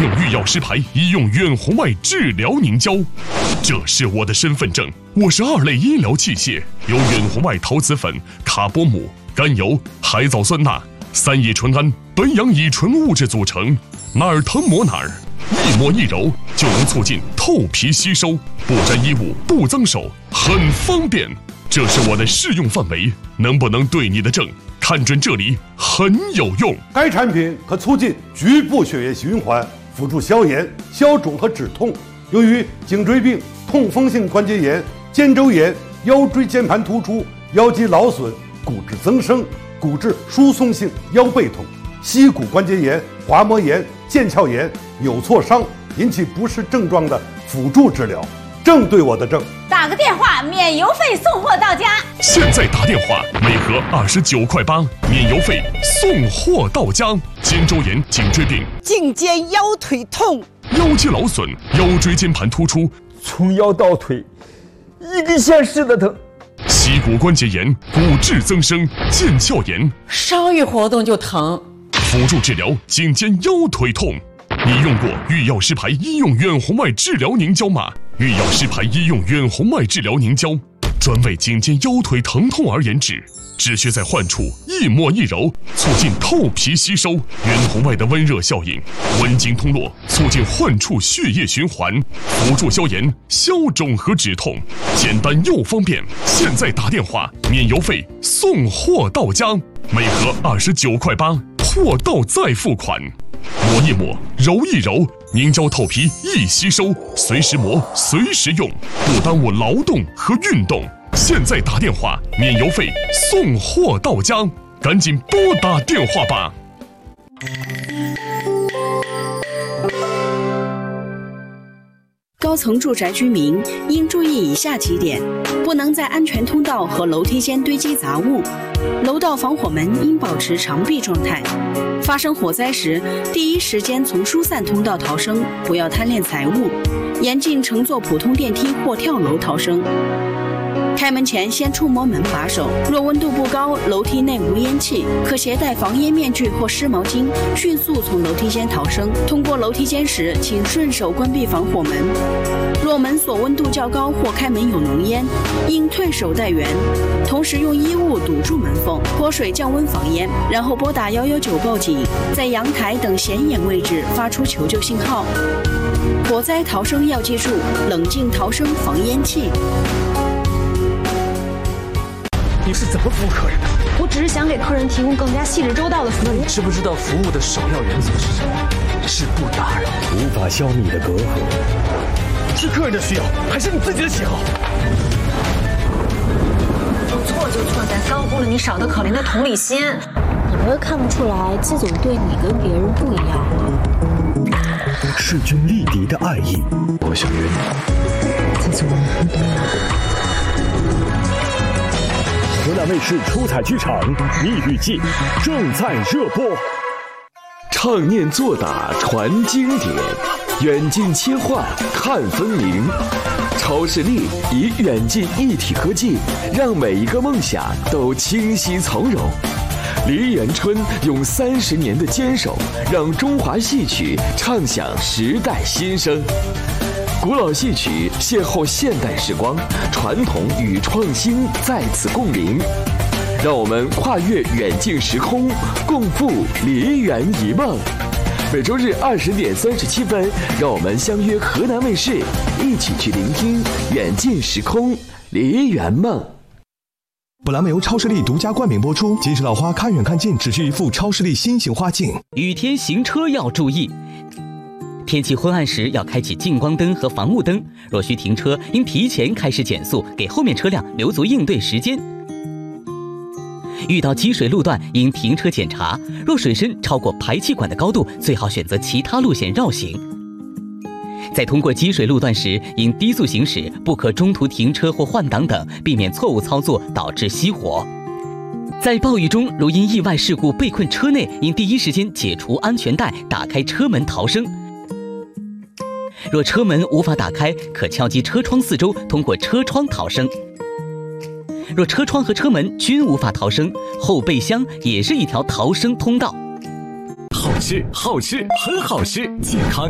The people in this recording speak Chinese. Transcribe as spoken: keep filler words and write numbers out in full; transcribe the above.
用御药师牌医用远红外治疗凝胶，这是我的身份证。我是二类医疗器械，由远红外陶瓷粉、卡波姆、甘油、海藻酸钠、三乙醇胺、苯氧乙醇物质组成，哪儿疼抹哪儿，一摸一揉就能促进透皮吸收，不沾衣物，不脏手，很方便。这是我的适用范围，能不能对你的症？看准这里很有用。 该产品可促进局部血液循环，辅助消炎、消肿和止痛。由于颈椎病、痛风性关节炎、肩周炎、腰椎间盘突出、腰肌劳损、骨质增生、骨质疏松性腰背痛、膝骨关节炎、滑膜炎、腱鞘炎、扭挫伤引起不适症状的辅助治疗，正对我的症。 打个电话，免邮费送货到家。 现在打电话，每盒二十九块八，免邮费送货到家。肩周炎、颈椎病、 颈肩腰腿痛、 腰肌劳损、腰椎间盘突出， 从腰到腿一根线似的疼。 膝骨关节炎、骨质增生、腱鞘炎， 稍一活动就疼。 辅助治疗颈肩腰腿痛。你用过御药师牌医用远红外治疗凝胶吗？御药师牌医用远红外治疗凝胶，专为颈肩腰腿疼痛而研制，只需在患处一抹一揉，促进透皮吸收。远红外的温热效应，温经通络，促进患处血液循环，辅助消炎、消肿和止痛，简单又方便。现在打电话，免邮费送货到家，每盒二十九块八，货到再付款。抹一抹，揉一揉，凝胶透皮易吸收，随时磨，随时用，不耽误劳动和运动。现在打电话，免邮费送货到家，赶紧拨打电话吧。 高层住宅居民应注意以下几点：不能在安全通道和楼梯间堆积杂物，楼道防火门应保持常闭状态。发生火灾时，第一时间从疏散通道逃生，不要贪恋财物，严禁乘坐普通电梯或跳楼逃生。开门前先触摸门把手，若温度不高，楼梯内无烟气，可携带防烟面具或湿毛巾，迅速从楼梯间逃生。通过楼梯间时，请顺手关闭防火门。若门锁温度较高或开门有浓烟，应退手待援，同时用衣物堵住门缝，泼水降温防烟，然后拨打一一九报警，在阳台等显眼位置发出求救信号。火灾逃生要记住：冷静逃生，防烟气。 你是怎么服务客人的？ 我只是想给客人提供更加细致周到的服务。 你知不知道服务的首要原则是什么？是不打扰，无法消弭的隔阂。是客人的需要，还是你自己的喜好？ 错就错在高估了你少得可怜的同理心。 你们又看不出来季总对你跟别人不一样吗？ 势均力敌的爱意，我想约你。 季总，你懂我。 河南卫视出彩剧场《蜜语记》正在热播， 唱念做打传经典，远近切换看分明。超视力以远近一体科技，让每一个梦想都清晰从容。梨园春用三十年的坚守，让中华戏曲唱响时代新生。古老戏曲邂逅现代时光，传统与创新在此共鸣。让我们跨越远近时空，共赴梨园一梦。每周日二十点三十七分，让我们相约河南卫视，一起去聆听远近时空梨园梦。 本栏目由超视力独家冠名播出。金石老花看远看近，只需一副超视力新型花镜。 雨天行车要注意。天气昏暗时要开启近光灯和防雾灯，若需停车，应提前开始减速，给后面车辆留足应对时间。遇到积水路段，应停车检查，若水深超过排气管的高度，最好选择其他路线绕行。在通过积水路段时，应低速行驶，不可中途停车或换挡等，避免错误操作导致熄火。在暴雨中，如因意外事故被困车内，应第一时间解除安全带，打开车门逃生。若车门无法打开，可敲击车窗四周，通过车窗逃生。若车窗和车门均无法逃生，后备箱也是一条逃生通道。 好吃，好吃，很好吃，健康